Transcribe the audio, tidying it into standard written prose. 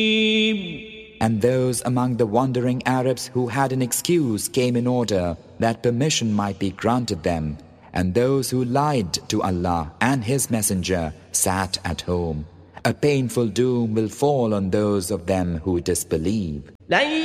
And those among the wandering Arabs who had an excuse came in order that permission might be granted them, and those who lied to Allah and His Messenger sat at home. A painful doom will fall on those of them who disbelieve.